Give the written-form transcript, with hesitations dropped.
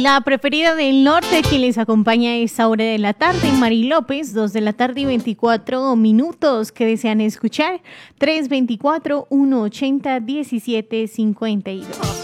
La preferida del norte, quien les acompaña a esta hora de la tarde, Mari López, 2 de la tarde y 24 minutos que desean escuchar, 324-180-1752.